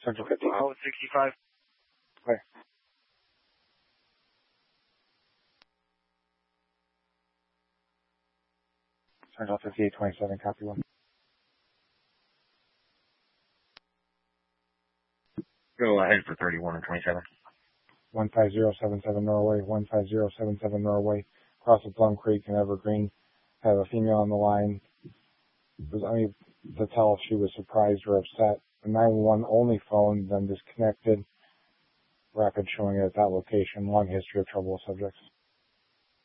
Central 50. Code 65. Clear. Central 5827, copy 1. Go ahead for 31 and 27. 15077 Norway, 15077 Norway, cross of Plum Creek and Evergreen. Have a female on the line. Was unable to tell if she was surprised or upset. The 911 only phone, then disconnected. Rapid showing it at that location. Long history of trouble with subjects.